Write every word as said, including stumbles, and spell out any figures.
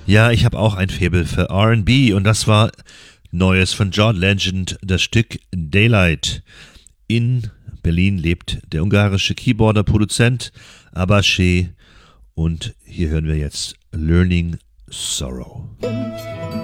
Ja, ich habe auch ein Faible für R and B und das war Neues von John Legend, das Stück Daylight. In Berlin lebt der ungarische Keyboarder, Produzent Abache und hier hören wir jetzt Learning Sorrow.